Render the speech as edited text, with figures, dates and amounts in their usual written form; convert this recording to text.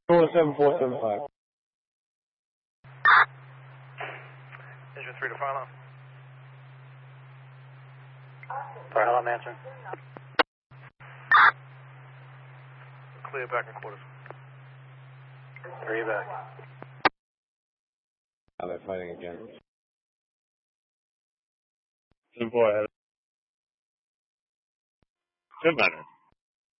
47475. Engine 3 to final. Sorry, hello, I'm answering. Clear back and quarters. 3 back. Oh, they're fighting again. 10-4 ahead. 10 better.